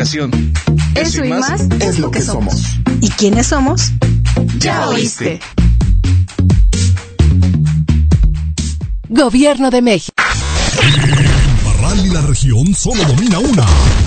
educación. Eso y más es lo que somos. ¿Y quiénes somos? ¡Ya oíste! Gobierno de México. En Parral y la región solo domina una.